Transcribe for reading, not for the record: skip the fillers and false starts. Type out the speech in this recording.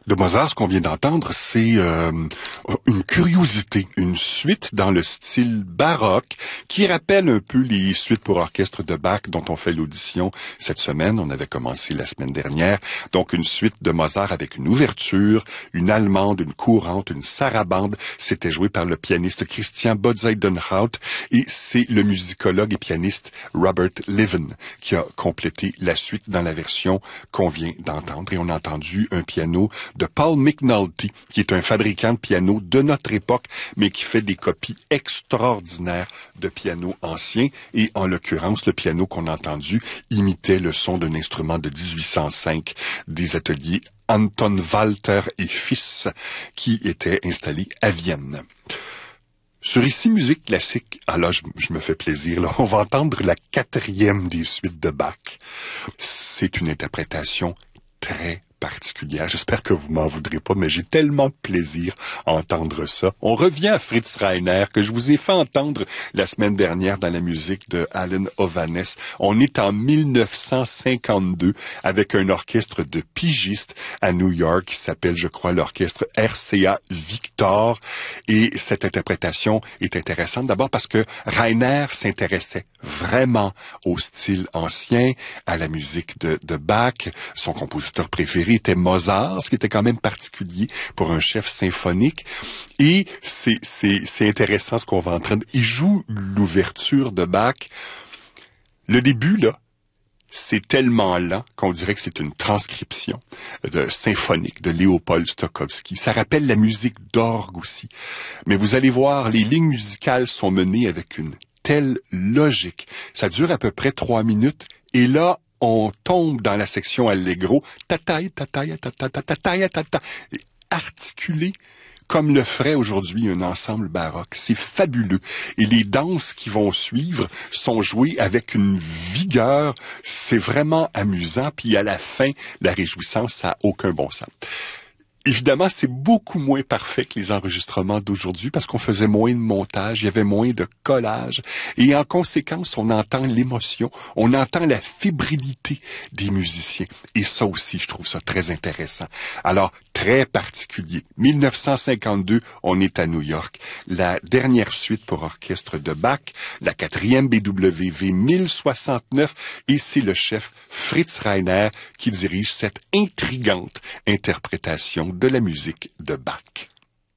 De Mozart, ce qu'on vient d'entendre, c'est une curiosité, une suite dans le style baroque qui rappelle un peu les suites pour orchestre de Bach dont on fait l'audition cette semaine. On avait commencé la semaine dernière. Donc, une suite de Mozart avec une ouverture, une allemande, une courante, une sarabande. C'était joué par le pianiste Christian Botzeidenhout et c'est le musicologue et pianiste Robert Liven qui a complété la suite dans la version qu'on vient d'entendre. Et on a entendu un piano de Paul McNulty, qui est un fabricant de pianos de notre époque, mais qui fait des copies extraordinaires de pianos anciens. Et en l'occurrence, le piano qu'on a entendu imitait le son d'un instrument de 1805 des ateliers Anton Walter et Fils, qui étaient installés à Vienne. Sur Ici Musique Classique, là, je me fais plaisir, là, on va entendre la 4e des suites de Bach. C'est une interprétation très particulière. J'espère que vous m'en voudrez pas, mais j'ai tellement de plaisir à entendre ça. On revient à Fritz Reiner, que je vous ai fait entendre la semaine dernière dans la musique de Alan Ovanes. On est en 1952 avec un orchestre de pigistes à New York qui s'appelle, je crois, l'orchestre RCA Victor. Et cette interprétation est intéressante d'abord parce que Reiner s'intéressait vraiment au style ancien, à la musique de Bach. Son compositeur préféré était Mozart, ce qui était quand même particulier pour un chef symphonique. Et c'est intéressant ce qu'on va entendre. Il joue l'ouverture de Bach. Le début, là, c'est tellement lent qu'on dirait que c'est une transcription symphonique de Léopold Stokowski. Ça rappelle la musique d'orgue aussi. Mais vous allez voir, les lignes musicales sont menées avec une telle logique. Ça dure à peu près 3 minutes. Et là, on tombe dans la section allegro, tataï, tataï, tataï, tataï, tataï, articulé comme le ferait aujourd'hui un ensemble baroque. C'est fabuleux. Et les danses qui vont suivre sont jouées avec une vigueur. C'est vraiment amusant. Puis à la fin, la réjouissance, ça n'a aucun bon sens. Évidemment, c'est beaucoup moins parfait que les enregistrements d'aujourd'hui parce qu'on faisait moins de montage, il y avait moins de collage. Et en conséquence, on entend l'émotion, on entend la fébrilité des musiciens. Et ça aussi, je trouve ça très intéressant. Alors, très particulier. 1952, on est à New York. La dernière suite pour orchestre de Bach, la 4e BWV 1069, et c'est le chef Fritz Reiner qui dirige cette intrigante interprétation de la musique de Bach.